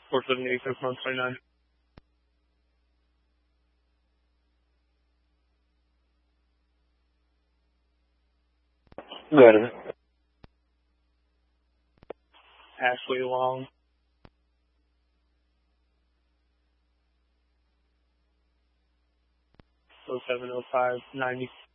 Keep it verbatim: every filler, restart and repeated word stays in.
four seventy-eight, six one twenty-nine. Go ahead. Ashley Long. oh seven oh five ninety.